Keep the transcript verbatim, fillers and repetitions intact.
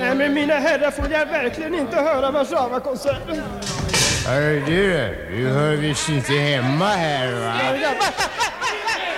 Nej, men mina herrar, får jag verkligen inte höra Warszawa-konserten? Hör du, du hör visst inte hemma här, va?